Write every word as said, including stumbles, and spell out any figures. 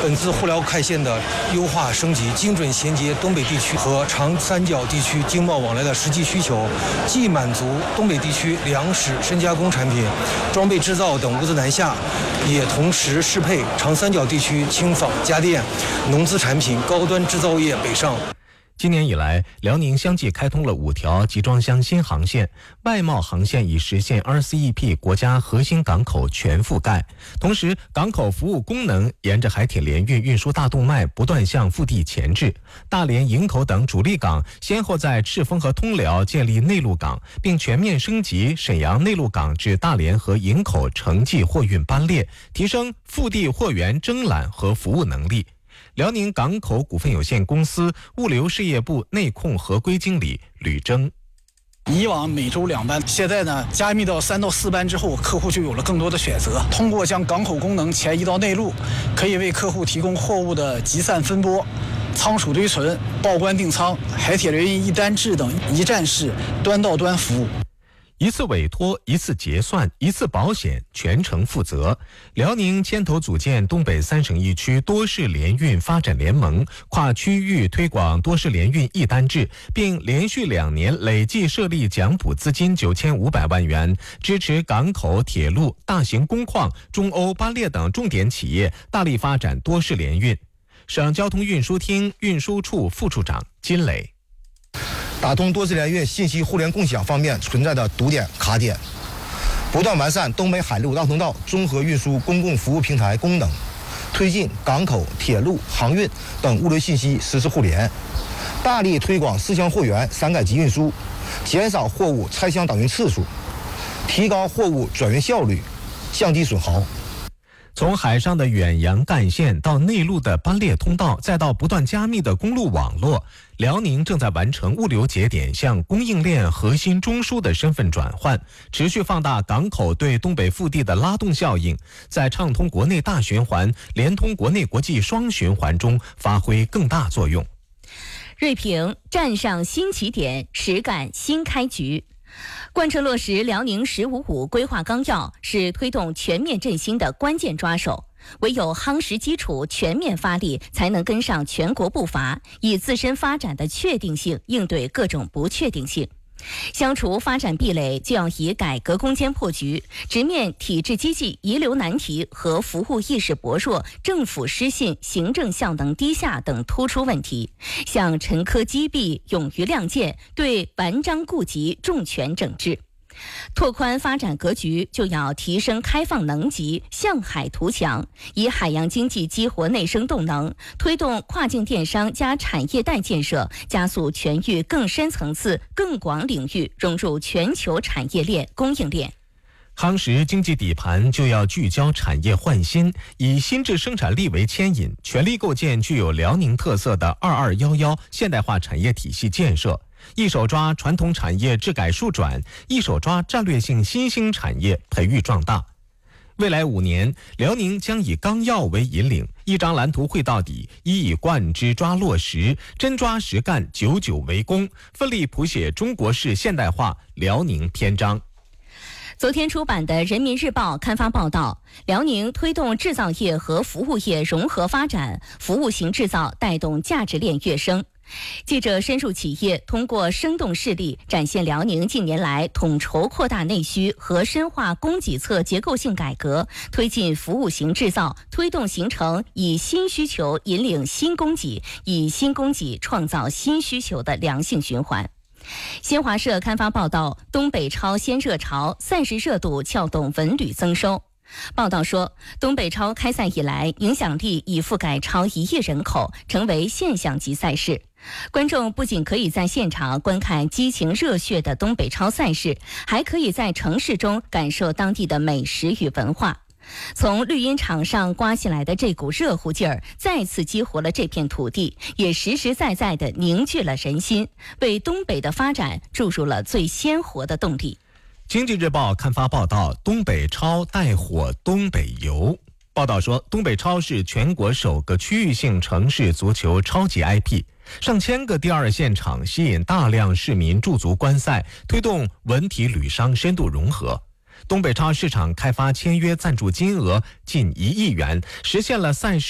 本次互辽快线的优化升级，精准衔接东北地区和长三角地区经贸往来的实际需求，既满足东北地区粮食、深加工产品、装备制造等物资南下，也同时适配长三角地区轻纺、家电、农资产品、高端制造业北上。 今年以来，辽宁相继开通了五条集装箱新航线，外贸航线已实现 R C E P 国家核心港口全覆盖。同时，港口服务功能沿着海铁联运运输大动脉不断向腹地前置。大连、营口等主力港先后在赤峰和通辽建立内陆港，并全面升级沈阳内陆港至大连和营口城际货运班列，提升腹地货源征揽和服务能力。辽宁港口股份有限公司物流事业部内控合规经理吕征。 以往每周两班，现在呢加密到三到四班之后，客户就有了更多的选择。通过将港口功能前移到内陆，可以为客户提供货物的集散分拨、仓储堆存、报关订仓、海铁联运一单制等一站式端到端服务。 一次委托，一次结算，一次保险，全程负责。辽宁牵头组建东北三省一区多式联运发展联盟，跨区域推广多式联运一单制，并连续两年累计设立奖补资金九千五百万元，支持港口、铁路、大型工矿、中欧班列等重点企业大力发展多式联运。省交通运输厅运输处副处长金磊。 打通多式联运信息互联共享方面存在的堵点卡点，不断完善东北海陆大通道综合运输公共服务平台功能，推进港口、铁路、航运等物流信息实时互联，大力推广四箱货源散改集运输，减少货物拆箱打运次数，提高货物转运效率，降低损耗。 从海上的远洋干线到内陆的班列通道，再到不断加密的公路网络，辽宁正在完成物流节点向供应链核心中枢的身份转换，持续放大港口对东北腹地的拉动效应，在畅通国内大循环、连通国内国际双循环中发挥更大作用。 锐评站上新起点，实干新开局。贯彻落实辽宁“十五五”规划纲要是推动全面振兴的关键抓手，唯有夯实基础、全面发力，才能跟上全国步伐，以自身发展的确定性应对各种不确定性。消除发展壁垒，就要以改革攻坚破局，直面体制机器遗留难题和服务意识薄弱、政府失信、行政效能低下等突出问题，向沉疴积弊、勇于亮剑，对顽瘴痼疾重拳整治。拓宽发展格局，就要提升开放能级，向海图强，以海洋经济激活内生动能，推动跨境电商加产业带建设，加速全域更深层次、更广领域融入全球产业链、供应链。 夯实经济底盘，就要聚焦产业换新，以新质生产力为牵引，全力构建具有辽宁特色的二二一一现代化产业体系建设，一手抓传统产业治改数转，一手抓战略性新兴产业培育壮大。未来五年，辽宁将以纲要为引领，一张蓝图绘到底，一以贯之抓落实，真抓实干，久久为功，奋力谱写中国式现代化辽宁篇章。 昨天出版的《人民日报》刊发报道，辽宁推动制造业和服务业融合发展，服务型制造带动价值链跃升。记者深入企业，通过生动事例展现辽宁近年来统筹扩大内需和深化供给侧结构性改革，推进服务型制造，推动形成以新需求引领新供给，以新供给创造新需求的良性循环。新华社刊发报道，东北超先热潮，赛事热度撬动文旅增收。报道说，东北超开赛以来，影响力已覆盖超一亿人口，成为现象级赛事。观众不仅可以在现场观看激情热血的东北超赛事，还可以在城市中感受当地的美食与文化。从绿茵场上刮起来的这股热乎劲儿，再次激活了这片土地，也实实在在地凝聚了人心，为东北的发展注入了最鲜活的动力。 经济日报刊发报道，东北超带火东北游。报道说，东北超是全国首个区域性城市足球超级 I P， 上千个第二现场吸引大量市民驻足观赛，推动文体旅商深度融合。东北超市场开发签约赞助金额近一亿元，实现了赛事